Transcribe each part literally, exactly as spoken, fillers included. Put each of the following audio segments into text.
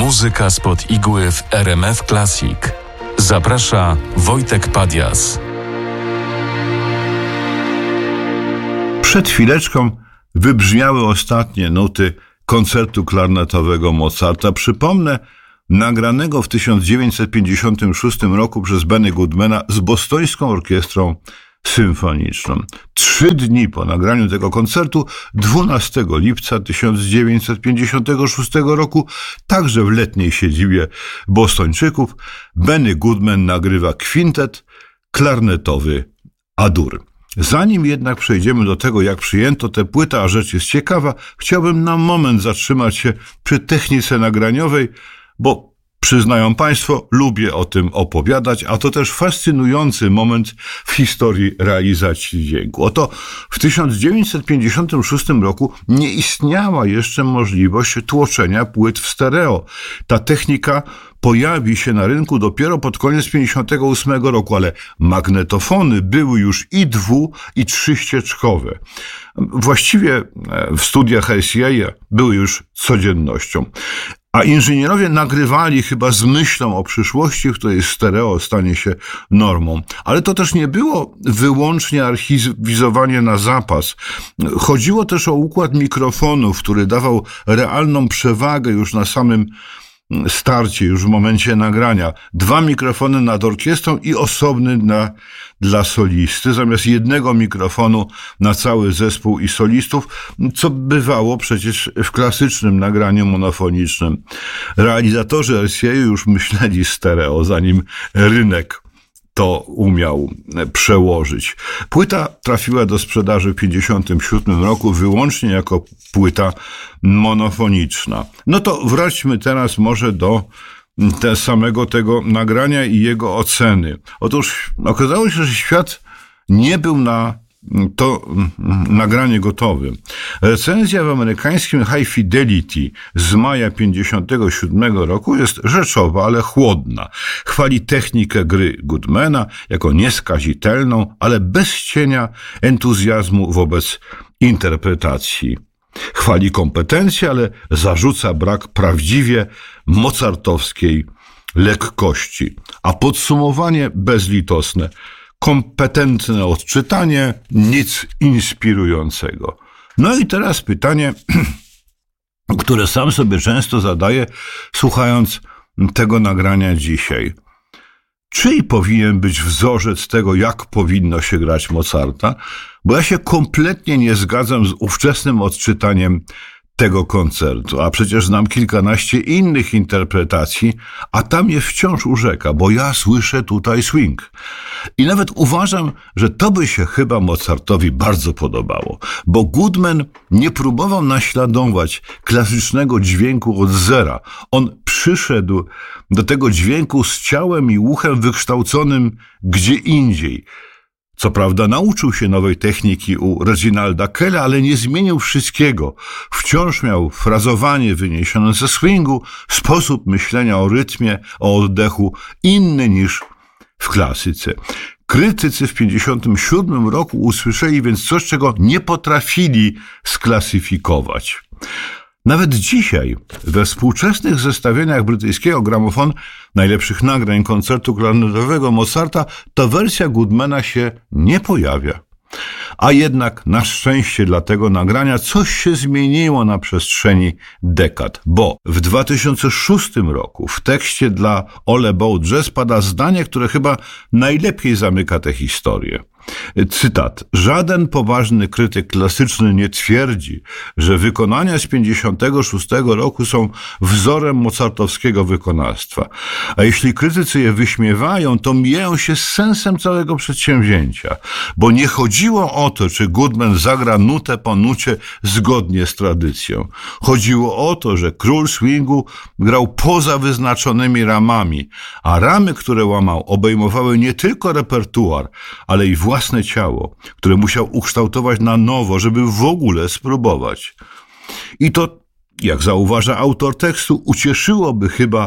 Muzyka spod igły w R M F Classic. Zaprasza Wojtek Padias. Przed chwileczką wybrzmiały ostatnie nuty koncertu klarnetowego Mozarta. Przypomnę, nagranego w tysiąc dziewięćset pięćdziesiątym szóstym roku przez Benny Goodmana z Bostońską Orkiestrą Symfoniczną. Trzy dni po nagraniu tego koncertu, dwunastego lipca tysiąc dziewięćset pięćdziesiątego szóstego roku, także w letniej siedzibie Bostończyków, Benny Goodman nagrywa kwintet klarnetowy A-dur. Zanim jednak przejdziemy do tego, jak przyjęto tę płytę, a rzecz jest ciekawa, chciałbym na moment zatrzymać się przy technice nagraniowej, bo przyznają Państwo, lubię o tym opowiadać, a to też fascynujący moment w historii realizacji dźwięku. Oto w tysiąc dziewięćset pięćdziesiątym szóstym roku nie istniała jeszcze możliwość tłoczenia płyt w stereo. Ta technika pojawi się na rynku dopiero pod koniec pięćdziesiątego ósmego roku, ale magnetofony były już i dwu, i trzyścieżkowe. Właściwie w studiach R C A były już codziennością. A inżynierowie nagrywali chyba z myślą o przyszłości, w której stereo stanie się normą. Ale to też nie było wyłącznie archiwizowanie na zapas. Chodziło też o układ mikrofonów, który dawał realną przewagę już na samym starcie, już w momencie nagrania. Dwa mikrofony nad orkiestrą i osobny na, dla solisty, zamiast jednego mikrofonu na cały zespół i solistów, co bywało przecież w klasycznym nagraniu monofonicznym. Realizatorzy R C A już myśleli stereo, zanim rynek to umiał przełożyć. Płyta trafiła do sprzedaży w pięćdziesiątym siódmym roku wyłącznie jako płyta monofoniczna. No to wróćmy teraz może do te samego tego nagrania i jego oceny. Otóż okazało się, że świat nie był na to nagranie gotowe. Recenzja w amerykańskim High Fidelity z maja pięćdziesiątego siódmego roku jest rzeczowa, ale chłodna. Chwali technikę gry Goodmana jako nieskazitelną, ale bez cienia entuzjazmu wobec interpretacji. Chwali kompetencje, ale zarzuca brak prawdziwie mozartowskiej lekkości. A podsumowanie bezlitosne. Kompetentne odczytanie, nic inspirującego. No i teraz pytanie, które sam sobie często zadaję, słuchając tego nagrania dzisiaj. Czyj powinien być wzorzec tego, jak powinno się grać Mozarta? Bo ja się kompletnie nie zgadzam z ówczesnym odczytaniem tego koncertu, a przecież znam kilkanaście innych interpretacji, a tam je wciąż urzeka, bo ja słyszę tutaj swing. I nawet uważam, że to by się chyba Mozartowi bardzo podobało, bo Goodman nie próbował naśladować klasycznego dźwięku od zera. On przyszedł do tego dźwięku z ciałem i uchem wykształconym gdzie indziej. Co prawda nauczył się nowej techniki u Reginalda Kella, ale nie zmienił wszystkiego. Wciąż miał frazowanie wyniesione ze swingu, sposób myślenia o rytmie, o oddechu inny niż w klasyce. Krytycy w pięćdziesiątym siódmym roku usłyszeli więc coś, czego nie potrafili sklasyfikować. Nawet dzisiaj, we współczesnych zestawieniach brytyjskiego Gramofon najlepszych nagrań koncertu klarnetowego Mozarta, ta wersja Goodmana się nie pojawia. A jednak na szczęście dla tego nagrania coś się zmieniło na przestrzeni dekad, bo w dwa tysiące szóstym roku w tekście dla All About Jazz pada zdanie, które chyba najlepiej zamyka tę historię. Cytat. Żaden poważny krytyk klasyczny nie twierdzi, że wykonania z pięćdziesiątego szóstego roku są wzorem mozartowskiego wykonawstwa. A jeśli krytycy je wyśmiewają, to mijają się z sensem całego przedsięwzięcia. Bo nie chodziło o to, czy Goodman zagra nutę po nucie zgodnie z tradycją. Chodziło o to, że król swingu grał poza wyznaczonymi ramami, a ramy, które łamał, obejmowały nie tylko repertuar, ale i własne ciało, które musiał ukształtować na nowo, żeby w ogóle spróbować. I to, jak zauważa autor tekstu, ucieszyłoby chyba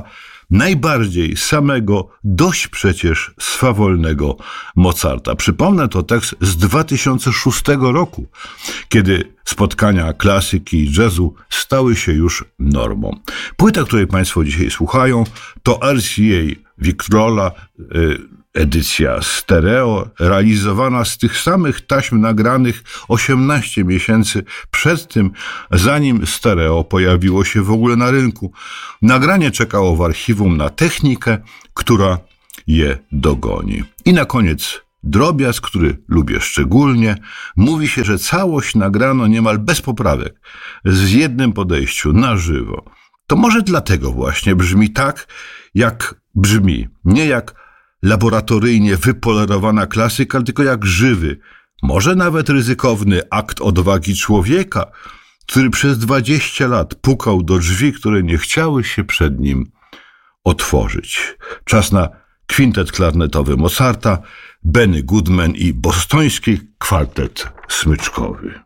najbardziej samego, dość przecież swawolnego Mozarta. Przypomnę, to tekst z dwa tysiące szóstego roku, kiedy spotkania klasyki i jazzu stały się już normą. Płyta, której Państwo dzisiaj słuchają, to R C A Victrola, edycja stereo, realizowana z tych samych taśm nagranych osiemnaście miesięcy przed tym, zanim stereo pojawiło się w ogóle na rynku. Nagranie czekało w archiwum na technikę, która je dogoni. I na koniec drobiazg, który lubię szczególnie. Mówi się, że całość nagrano niemal bez poprawek, z jednym podejściu, na żywo. To może dlatego właśnie brzmi tak, jak brzmi. Nie jak laboratoryjnie wypolerowana klasyka, tylko jak żywy, może nawet ryzykowny akt odwagi człowieka, który przez dwadzieścia lat pukał do drzwi, które nie chciały się przed nim otworzyć. Czas na kwintet klarnetowy Mozarta, Benny Goodman i bostoński kwartet smyczkowy.